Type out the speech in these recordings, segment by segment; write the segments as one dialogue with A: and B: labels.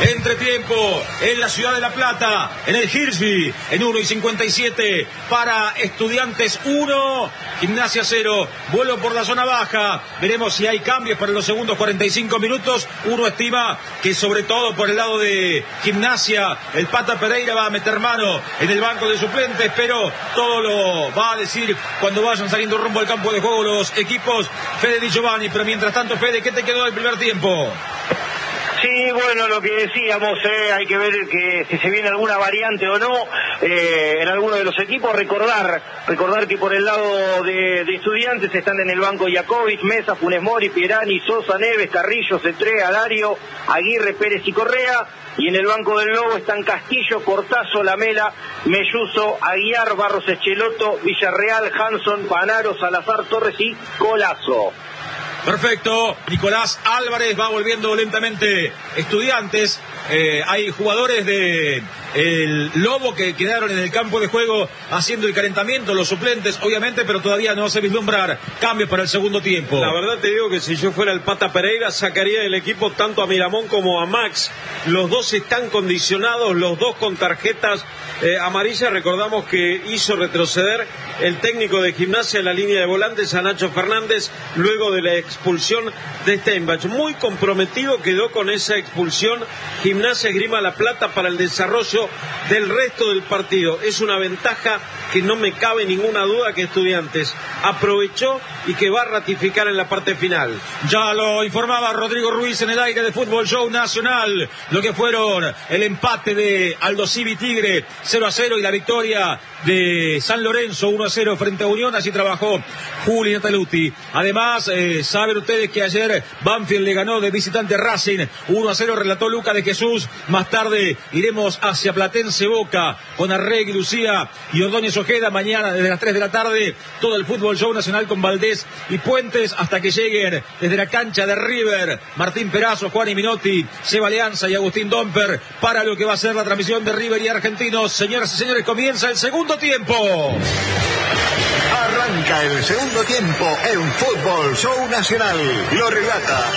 A: Entretiempo en la ciudad de La Plata, en el Hirsi, en 1:57 para Estudiantes 1, Gimnasia 0. Vuelo por la zona baja. Veremos si hay cambios para los segundos 45 minutos. Uno estima que sobre todo por el lado de Gimnasia, el Pata Pereira va a meter mano en el banco de suplentes, pero todo lo va a decir cuando vayan saliendo rumbo al campo de juego los equipos. Fede Di Giovanni, pero mientras tanto, Fede, ¿qué te quedó del primer tiempo?
B: Sí, bueno, lo que decíamos, hay que ver que si se viene alguna variante o no en alguno de los equipos. Recordar que por el lado de Estudiantes están en el banco Jakovic, Mesa, Funes Mori, Pierani, Sosa, Neves, Carrillo, Cetrea, Alario, Aguirre, Pérez y Correa. Y en el banco del Lobo están Castillo, Cortazo, Lamela, Melluso, Aguiar, Barros Echeloto, Villarreal, Hanson, Panaro, Salazar, Torres y Colazo.
A: Perfecto, Nicolás Álvarez va volviendo lentamente. Estudiantes, hay jugadores de el Lobo que quedaron en el campo de juego haciendo el calentamiento, los suplentes obviamente, pero todavía no se vislumbrar cambios para el segundo tiempo.
C: La verdad te digo que si yo fuera el Pata Pereira sacaría del equipo tanto a Miramón como a Max. Los dos están condicionados, los dos con tarjetas amarillas. Recordamos que hizo retroceder el técnico de Gimnasia en la línea de volantes a Nacho Fernández luego de la expulsión de Steinbach. Muy comprometido quedó con esa expulsión Gimnasia Esgrima La Plata para el desarrollo del resto del partido. Es una ventaja que no me cabe ninguna duda que Estudiantes aprovechó y que va a ratificar en la parte final.
A: Ya lo informaba Rodrigo Ruiz en el aire de Fútbol Show Nacional, lo que fueron el empate de Aldo Civi Tigre 0-0 y la victoria de San Lorenzo 1-0 frente a Unión. Así trabajó Juli Nataluti. Además, saben ustedes que ayer Banfield le ganó de visitante Racing 1-0, relató Luca de Jesús. Más tarde iremos hacia Platense Boca con Arregui, Lucía y Ordóñez Ojeda. Mañana desde las 3 de la tarde todo el Fútbol Show Nacional con Valdés y Puentes hasta que lleguen desde la cancha de River Martín Perazo, Juan y Minotti, Seba Leanza y Agustín Domper para lo que va a ser la transmisión de River y Argentinos. Señoras y señores, comienza el segundo tiempo.
D: Arranca el segundo tiempo en Fútbol Show Nacional. Lo relata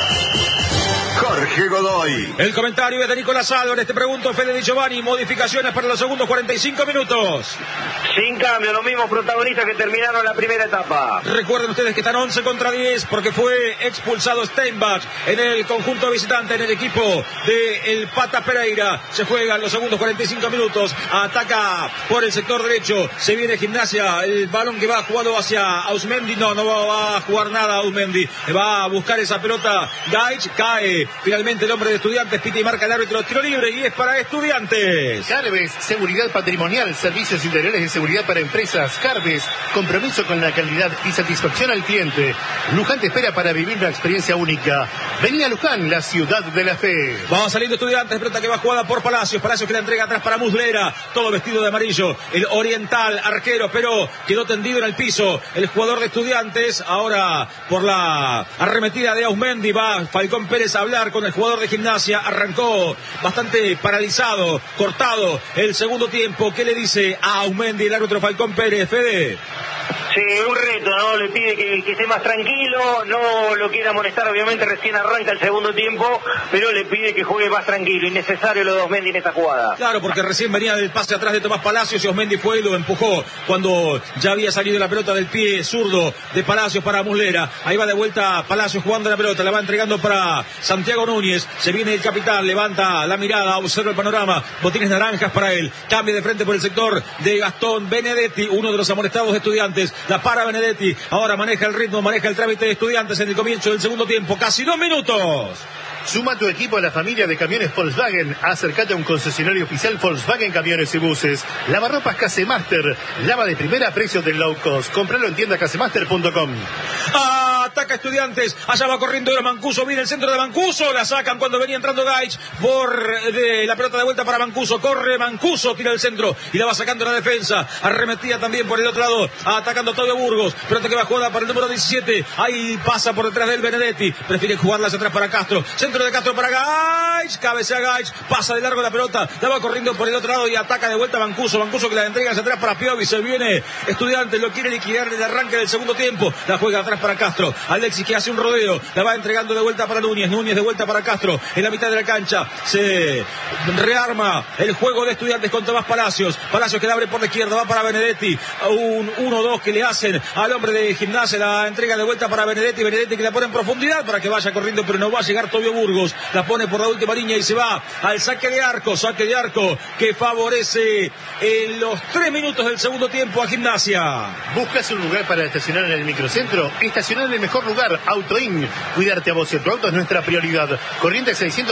D: Jorge Godoy.
A: El comentario es de Nicolás Álvarez. Te pregunto, Fede Di Giovanni, modificaciones para los segundos 45 minutos.
B: Sin cambio, los mismos protagonistas que terminaron la primera etapa.
A: Recuerden ustedes que están 11 contra 10 porque fue expulsado Steinbach en el conjunto visitante, en el equipo de el Pata Pereira. Se juegan los segundos 45 minutos. Ataca por el sector derecho. Se viene Gimnasia. El balón que va jugado hacia Ausmendi. No va a jugar nada Ausmendi. Va a buscar esa pelota. Gaich cae. Finalmente el hombre de Estudiantes pita y marca el árbitro, tiro libre y es para Estudiantes.
E: Carves, seguridad patrimonial, servicios interiores de seguridad para empresas. Carves, compromiso con la calidad y satisfacción al cliente. Luján te espera para vivir una experiencia única. Vení a Luján, la ciudad de la fe.
A: Va saliendo Estudiantes, pelota que va jugada por Palacios. Palacios que la entrega atrás para Muslera, todo vestido de amarillo. El oriental, arquero, pero quedó tendido en el piso. El jugador de Estudiantes, ahora por la arremetida de Ausmendi, va Falcón Pérez a hablar con el jugador de Gimnasia. Arrancó bastante paralizado, cortado el segundo tiempo. ¿Qué le dice a Ausmendi el árbitro Falcón Pérez, Fede?
B: Sí, un reto, ¿no? Le pide que esté más tranquilo, no lo quiera molestar, obviamente recién arranca el segundo tiempo, pero le pide que juegue más tranquilo, innecesario lo de Ausmendi en esta jugada.
A: Claro, porque recién venía del pase atrás de Tomás Palacios y Ausmendi fue y lo empujó cuando ya había salido la pelota del pie zurdo de Palacios para Muslera. Ahí va de vuelta Palacios jugando la pelota, la va entregando para Santiago Núñez. Se viene el capitán, levanta la mirada, observa el panorama, botines naranjas para él, cambia de frente por el sector de Gastón Benedetti, uno de los amonestados de Estudiantes. La para Benedetti, ahora maneja el ritmo, maneja el trámite de Estudiantes en el comienzo del segundo tiempo, casi 2 minutos.
E: Suma tu equipo a la familia de camiones Volkswagen. Acércate a un concesionario oficial Volkswagen Camiones y Buses. Lavarropas Casemaster. Lava de primera a precios del low cost. Compralo en tiendacasemaster.com.
A: Ataca Estudiantes. Allá va corriendo ahora Mancuso. Viene el centro de Mancuso. La sacan cuando venía entrando Gaich. De la pelota de vuelta para Mancuso. Corre Mancuso. Tira el centro. Y la va sacando la defensa. Arremetía también por el otro lado. Atacando Octavio Burgos. Pelota que va jugada para el número 17. Ahí pasa por detrás del Benedetti. Prefiere jugarla hacia atrás para Castro. Centro de Castro para Gaich. Cabecea Gaich. Pasa de largo la pelota. La va corriendo por el otro lado y ataca de vuelta Mancuso. Mancuso que la entrega hacia atrás para Piovi. Se viene Estudiantes. Lo quiere liquidar en el arranque del segundo tiempo. La juega atrás para Castro. Alexis que hace un rodeo, la va entregando de vuelta para Núñez de vuelta para Castro, en la mitad de la cancha, se rearma el juego de Estudiantes con Tomás Palacios que la abre por la izquierda, va para Benedetti, un 1-2 que le hacen al hombre de Gimnasia, la entrega de vuelta para Benedetti que la pone en profundidad para que vaya corriendo, pero no va a llegar Tobio Burgos, la pone por la última línea y se va al saque de arco que favorece en los 3 minutos del segundo tiempo a Gimnasia.
E: ¿Buscas un lugar para estacionar en el microcentro? Estacionar en el mejor lugar, AutoIn. Cuidarte a vos y a tu auto es nuestra prioridad. Corriente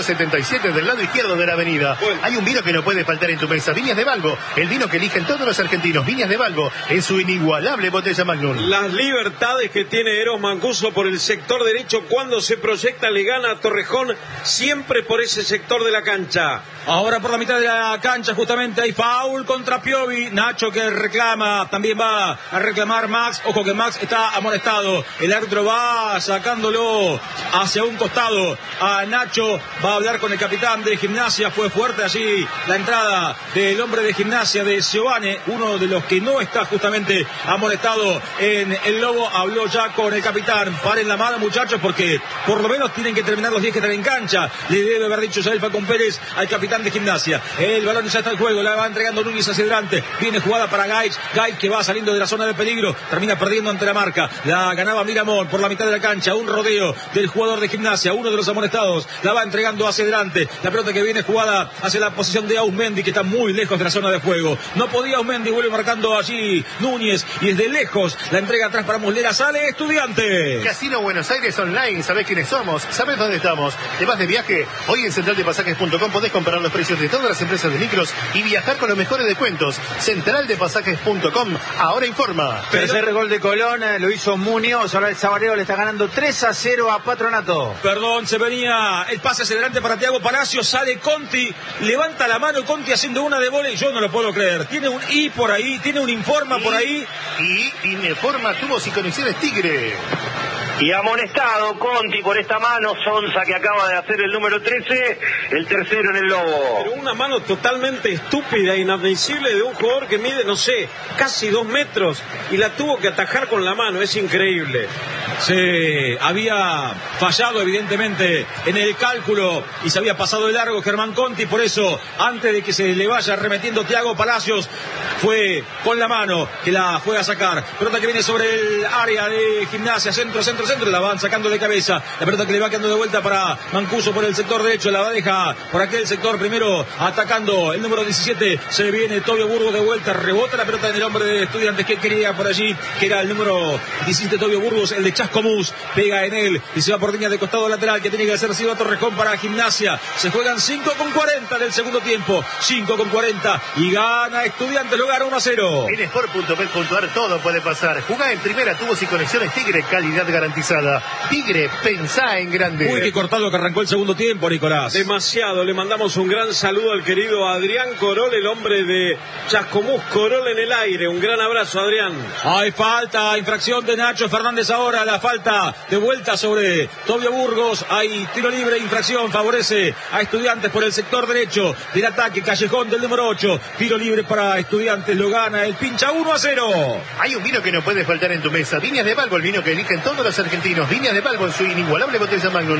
E: 677 del lado izquierdo de la avenida. Hay un vino que no puede faltar en tu mesa, Viñas de Valgo, el vino que eligen todos los argentinos. Viñas de Valgo en su inigualable botella Magnum.
C: Las libertades que tiene Eros Mancuso por el sector derecho, cuando se proyecta le gana a Torrejón, siempre por ese sector de la cancha.
A: Ahora por la mitad de la cancha justamente hay foul contra Piovi. Nacho que reclama, también va a reclamar Max. Ojo que Max está amonestado. El árbitro va sacándolo hacia un costado a Nacho. Va a hablar con el capitán de Gimnasia. Fue fuerte allí la entrada del hombre de Gimnasia, de Giovane, uno de los que no está justamente amonestado en el Lobo. Habló ya con el capitán. Paren la mano, muchachos, porque por lo menos tienen que terminar los 10 que están en cancha. Le debe haber dicho ya el Falcón Pérez al capitán de Gimnasia. El balón ya está en juego, la va entregando Núñez hacia adelante. Viene jugada para Gaich que va saliendo de la zona de peligro, termina perdiendo ante la marca. La ganaba Miramón por la mitad de la cancha. Un rodeo del jugador de Gimnasia, uno de los amonestados. La va entregando hacia adelante. La pelota que viene jugada hacia la posición de Ausmendi, que está muy lejos de la zona de juego. No podía Ausmendi, vuelve marcando allí Núñez y desde lejos la entrega atrás para Muslera. Sale Estudiantes.
E: Casino Buenos Aires Online. ¿Sabés quiénes somos? ¿Sabés dónde estamos? ¿Te vas de viaje? Hoy en centraldepasajes.com podés comparar los precios de todas las empresas de micros y viajar con los mejores descuentos. Centraldepasajes.com ahora informa.
F: Tercer gol de Colón, lo hizo Muñoz. Ahora el Sabareo le está ganando 3-0 a Patronato.
A: Perdón, se venía el pase hacia adelante para Thiago Palacios. Sale Conti, levanta la mano Conti haciendo una de vóley. Yo no lo puedo creer. Tiene un I por ahí, tiene un Informa por ahí.
E: Y Informa Tubos y Conexiones Tigre.
B: Y amonestado Conti por esta mano. Sonsa, que acaba de hacer el número 13, el tercero en el Lobo.
C: Pero una mano totalmente estúpida e inadmisible de un jugador que mide, no sé, casi 2 metros y la tuvo que atajar con la mano. Es increíble.
A: Se había fallado evidentemente en el cálculo y se había pasado de largo Germán Conti. Por eso, antes de que se le vaya arremetiendo Thiago Palacios, fue con la mano que la fue a sacar. Pelota que viene sobre el área de Gimnasia, centro, la van sacando de cabeza. La pelota que le va quedando de vuelta para Mancuso por el sector derecho, la deja por aquel sector primero atacando el número 17. Se viene Tobio Burgos de vuelta, rebota la pelota en el hombre de Estudiantes que quería por allí, que era el número 17 Tobio Burgos, el de Chascomús, pega en él y se va por línea de costado lateral que tiene que hacer Silva Torrejón para Gimnasia. Se juegan 5:40 del segundo tiempo, 5:40 y gana Estudiantes, lo gana 1-0.
E: En sport.bet.ar todo puede pasar. Jugá en primera, Tubos y Conexiones Tigre, calidad garantizada. Tigre, pensá en grande.
A: Uy, qué cortado que arrancó el segundo tiempo, Nicolás.
C: Demasiado. Le mandamos un gran saludo al querido Adrián Corol, el hombre de Chascomús. Corol en el aire. Un gran abrazo, Adrián.
A: Hay falta, infracción de Nacho Fernández ahora. La falta de vuelta sobre Tobio Burgos. Hay tiro libre, infracción. Favorece a Estudiantes por el sector derecho del ataque. Callejón del número 8. Tiro libre para Estudiantes. Lo gana el pincha 1-0.
E: Hay un vino que no puede faltar en tu mesa. Viñas de Valgo, el vino que eligen todos los argentinos. Viñas de Valgo en su inigualable botella Magnum.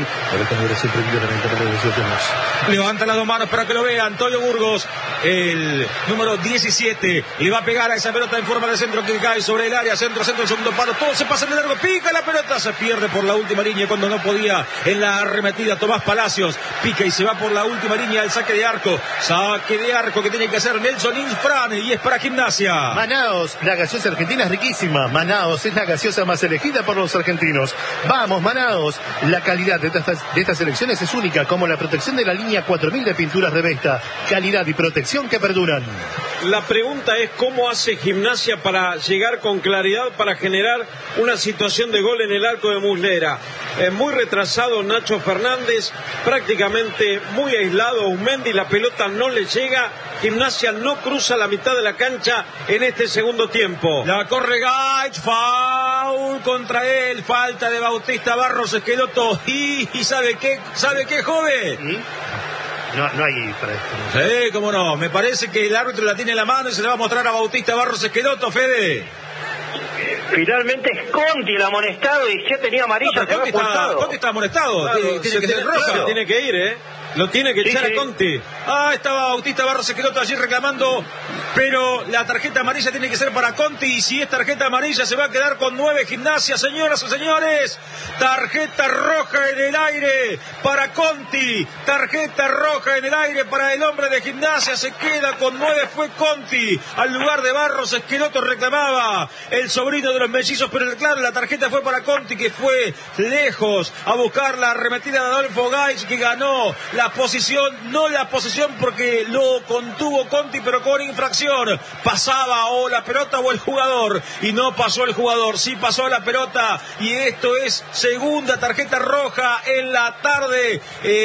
A: Levanta las dos manos para que lo vean. Tobio Burgos, el número 17, le va a pegar a esa pelota en forma de centro que cae sobre el área. Centro, el segundo palo. Todo se pasa de largo. Pica la pelota. Se pierde por la última línea cuando no podía en la arremetida. Tomás Palacios pica y se va por la última línea al saque de arco. Saque de arco que tiene que hacer Nelson Infran y es para Gimnasia.
E: Manaos, la gaseosa argentina es riquísima. Manaos es la gaseosa más elegida por los argentinos. Vamos, Manaos. La calidad de estas elecciones es única, como la protección de la línea 4000 de pinturas de Vesta. Calidad y protección que perduran.
C: La pregunta es cómo hace Gimnasia para llegar con claridad, para generar una situación de gol en el arco de Muslera. Muy retrasado Nacho Fernández, prácticamente muy aislado Ausmendi, la pelota no le llega. Gimnasia no cruza la mitad de la cancha en este segundo tiempo.
A: La corre Gaich, foul contra él, falta de Bautista Barros Esqueloto. Y ¿sabe qué, joven?
E: ¿Sí? No hay para esto.
A: ¿No? Sí, cómo no. Me parece que el árbitro la tiene en la mano y se le va a mostrar a Bautista Barros Esqueloto, Fede.
B: Finalmente es Conti el amonestado y ya tenía amarilla.
A: No, Conti está amonestado.
C: Claro,
A: tiene que ser roja.
C: Tiene que ir, Lo tiene que echar a Conti.
A: Estaba Bautista Barros Esqueloto allí reclamando, pero la tarjeta amarilla tiene que ser para Conti, y si es tarjeta amarilla se va a quedar con 9 Gimnasia, señoras y señores. Tarjeta roja en el aire para Conti, tarjeta roja en el aire para el hombre de Gimnasia, se queda con 9, fue Conti, al lugar de Barros Esqueloto reclamaba el sobrino de los mellizos, pero claro, la tarjeta fue para Conti, que fue lejos a buscar la arremetida de Adolfo Gaich, que ganó la posición, no la posesión porque lo contuvo Conti, pero con infracción. Pasaba o la pelota o el jugador, y no pasó el jugador, sí pasó la pelota, y esto es segunda tarjeta roja en la tarde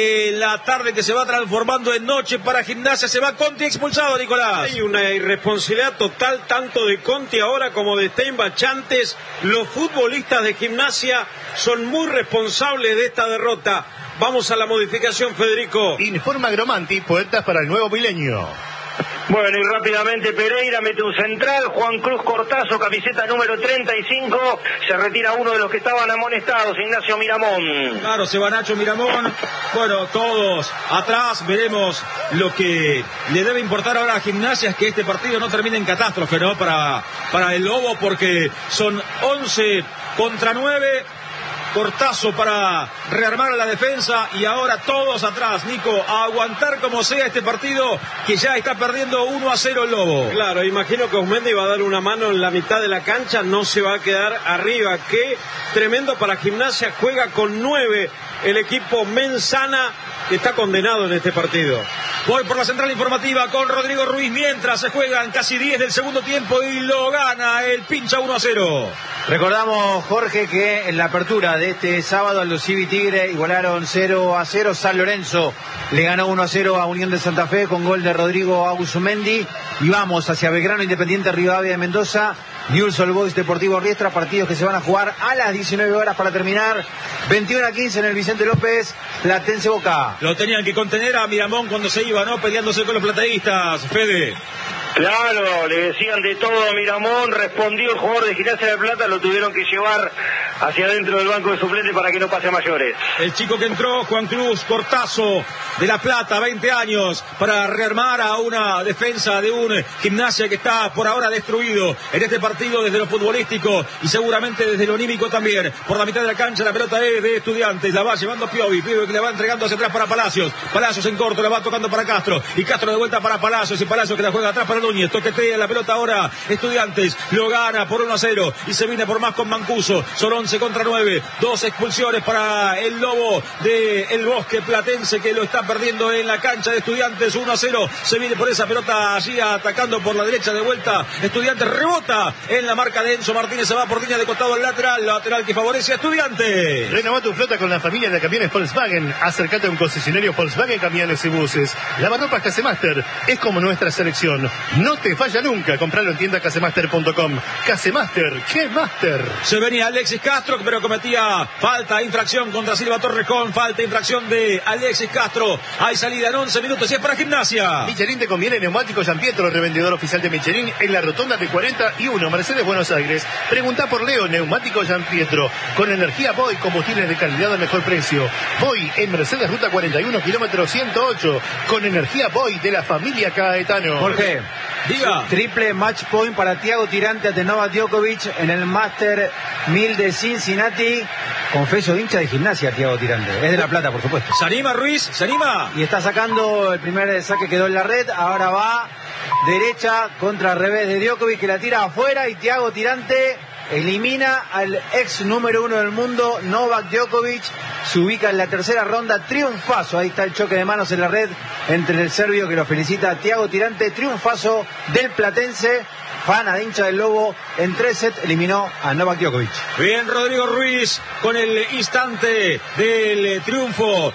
A: que se va transformando en noche para Gimnasia. Se va Conti expulsado, Nicolás.
C: Hay una irresponsabilidad total tanto de Conti ahora como de Steinbach antes. Los futbolistas de Gimnasia son muy responsables de esta derrota. Vamos a la modificación, Federico.
E: Informa Gromanti, puertas para el nuevo milenio.
B: Bueno, y rápidamente Pereira mete un central, Juan Cruz Cortazo, camiseta número 35, se retira uno de los que estaban amonestados, Ignacio Miramón.
A: Claro, se va Nacho Miramón. Bueno, todos atrás. Veremos lo que le debe importar ahora a Gimnasia, es que este partido no termine en catástrofe, ¿no? Para el Lobo, porque son 11 contra 9. Cortazo para rearmar a la defensa, y ahora todos atrás, Nico, a aguantar como sea este partido, que ya está perdiendo 1-0 el Lobo.
C: Claro, imagino que Osmendi va a dar una mano en la mitad de la cancha, no se va a quedar arriba. Qué tremendo para Gimnasia, juega con 9 el equipo Menzana, que está condenado en este partido.
A: Voy por la central informativa con Rodrigo Ruiz, mientras se juegan casi 10 del segundo tiempo y lo gana el Pincha 1-0.
F: Recordamos, Jorge, que en la apertura de este sábado Aldo Civi Tigre igualaron 0-0. San Lorenzo le ganó 1-0 a Unión de Santa Fe con gol de Rodrigo Ausumendi. Y vamos hacia Belgrano, Independiente Rivadavia de Mendoza, Newell's Old Boys Deportivo Riestra, partidos que se van a jugar a las 19 horas para terminar 21-15 en el Vicente López, Platense Boca.
A: Lo tenían que contener a Miramón cuando se iba, ¿no? Peleándose con los plateístas, Fede.
B: Claro, le decían de todo a Miramón, respondió el jugador de Gimnasia de Plata, lo tuvieron que llevar hacia adentro del banco de suplentes para que no pase a mayores.
A: El chico que entró, Juan Cruz Cortazo, de La Plata, 20 años, para rearmar a una defensa de un Gimnasia que está por ahora destruido en este partido desde lo futbolístico y seguramente desde lo anímico también. Por la mitad de la cancha la pelota es de Estudiantes, la va llevando Piovi que le va entregando hacia atrás para Palacios. Palacios en corto, la va tocando para Castro, y Castro de vuelta para Palacios, y Palacios que la juega atrás para Núñez, toquetea la pelota ahora Estudiantes, lo gana por 1-0 y se viene por más con Mancuso. Son 11 contra 9, 2 expulsiones para el Lobo de El Bosque Platense, que lo está perdiendo en la cancha de Estudiantes. 1-0, se viene por esa pelota allí atacando por la derecha de vuelta Estudiantes, rebota en la marca de Enzo Martínez, se va por línea de costado al lateral que favorece a Estudiantes.
E: Renová tu flota con la familia de camiones Volkswagen. Acércate a un concesionario Volkswagen Camiones y Buses. Lavarropas Casemaster es como nuestra selección, no te falla nunca. Compralo en tienda casemaster.com. Casemaster, ¿qué master?
A: Se venía Alexis Castro, pero cometía falta, infracción contra Silva Torrejón, falta, infracción de Alexis Castro. Hay salida en 11 minutos y es para Gimnasia.
E: Michelin te conviene Neumáticos San Pietro, revendedor oficial de Michelin en la rotonda de 41, Mercedes, Buenos Aires. Pregunta por Leo, Neumáticos San Pietro. Con energía Boy, combustibles de calidad a mejor precio. Boy en Mercedes, ruta 41, kilómetro 108. Con energía Boy de la familia Caetano.
F: Jorge,
A: diga.
F: Triple match point para Thiago Tirante ante Novak Djokovic en el Master 1000 de Cincinnati. Confeso, hincha de Gimnasia Thiago Tirante. Es de La Plata, por supuesto.
A: ¿Se anima Ruiz? ¿Se anima?
F: Y está sacando el primer saque, quedó en la red. Ahora va derecha contra revés de Djokovic, que la tira afuera, y Thiago Tirante elimina al ex número 1 del mundo, Novak Djokovic. Se ubica en la tercera ronda, triunfazo. Ahí está el choque de manos en la red entre el serbio, que lo felicita a Thiago Tirante. Triunfazo del platense. Fana de hincha del Lobo, en 3 sets eliminó a Novak Djokovic.
A: Bien, Rodrigo Ruiz con el instante del triunfo,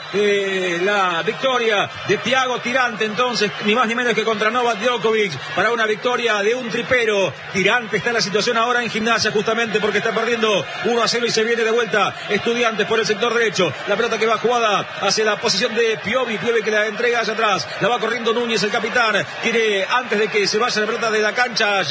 A: la victoria de Thiago Tirante, entonces ni más ni menos que contra Novak Djokovic, para una victoria de un tripero. Tirante está en la situación ahora en Gimnasia, justamente porque está perdiendo 1-0 y se viene de vuelta Estudiantes por el sector derecho. La pelota que va jugada hacia la posición de Piovi que la entrega hacia atrás, la va corriendo Núñez, el capitán. Quiere, antes de que se vaya la pelota de la cancha,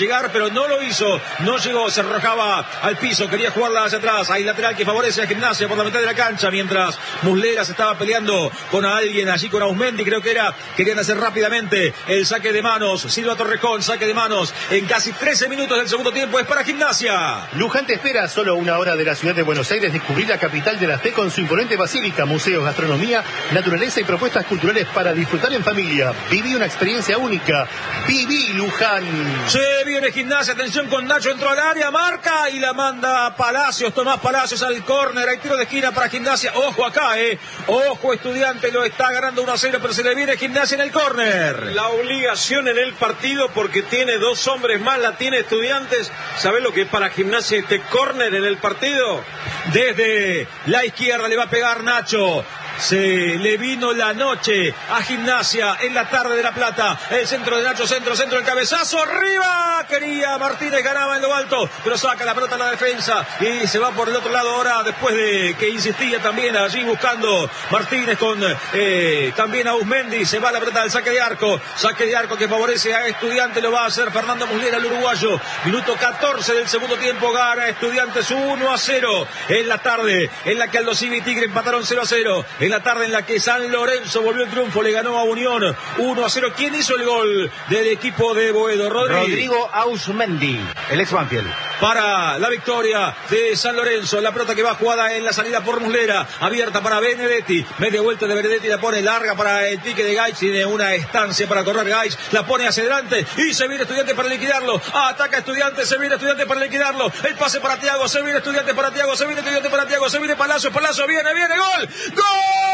A: llegar, pero no lo hizo, no llegó, se arrojaba al piso, quería jugarla hacia atrás. Hay lateral que favorece a Gimnasia por la mitad de la cancha, mientras Muslera se estaba peleando con alguien allí, con Ausmendi, creo que era. Querían hacer rápidamente el saque de manos. Silva Torrejón, saque de manos en casi 13 minutos del segundo tiempo, es para Gimnasia.
E: Luján te espera a solo una hora de la ciudad de Buenos Aires, descubrir la capital de la fe con su imponente basílica, museos, gastronomía, naturaleza y propuestas culturales para disfrutar en familia. Viví una experiencia única. Viví Luján.
A: Se viene Gimnasia, atención con Nacho, entró al área, marca y la manda Palacios, Tomás Palacios al córner, hay tiro de esquina para Gimnasia. Ojo acá, ojo, Estudiante lo está ganando 1-0, pero se le viene Gimnasia en el córner.
C: La obligación en el partido porque tiene 2 hombres más, la tiene Estudiantes. ¿Sabés lo que es para Gimnasia este córner en el partido?
A: Desde la izquierda le va a pegar Nacho. Se le vino la noche a Gimnasia en la tarde de La Plata. El centro de Nacho, centro, el cabezazo, arriba. Quería Martínez, ganaba en lo alto, pero saca la pelota a la defensa y se va por el otro lado ahora, después de que insistía también allí buscando Martínez con también a Ausmendi. Se va la pelota del saque de arco que favorece a Estudiantes, lo va a hacer Fernando Muslera, el uruguayo. Minuto 14 del segundo tiempo, gana Estudiantes 1-0 en la tarde en la que Aldo Civi y Tigre empataron 0-0. En la tarde en la que San Lorenzo volvió el triunfo, le ganó a Unión 1-0. ¿Quién hizo el gol del equipo de Boedo?
F: Rodrigo Ausmendi, el ex Banfield.
A: Para la victoria de San Lorenzo, la pelota que va jugada en la salida por Muslera, abierta para Benedetti, media vuelta de Benedetti, la pone larga para el pique de Gaich, tiene una estancia para correr Gaich, la pone hacia adelante y se viene Estudiantes para liquidarlo, ataca Estudiantes, se viene Estudiantes para liquidarlo, el pase para Thiago, se viene Estudiantes para Thiago, se viene Estudiantes para Thiago, se viene Palacio, viene, gol,